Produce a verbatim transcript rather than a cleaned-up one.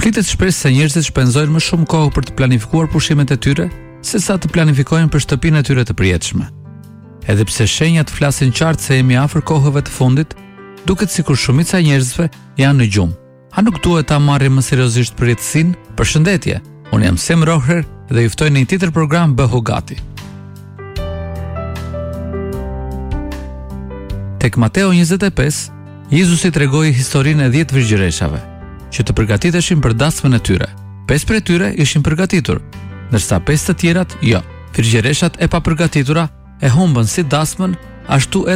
Flitet shpesh se njerëzit shpenzojnë më shumë kohë për të planifikuar pushimet e tyre, se sa të planifikojnë për shtëpinë e tyre të përjetshme. Edhe pse shenjat flasin qartë se jemi afër kohëve të fundit, duket sikur shumica e njerëzve janë në gjumë. A nuk duhet ta marrim më seriozisht përjetësinë? Përshëndetje, unë jam Sem Roher dhe ju ftoj në një tjetër program Bëhu Gati. Tek Mateo njëzet e pesë, Jezusi tregoi historinë e dhjetë virgjëreshave, që të përgatiteshin për dasmën e tyre. Pesë prej tyre ishin përgatitur, ndërsa pesë të tjerat jo. Virgjëreshat e papërgatitura e humbën si dasmën, ashtu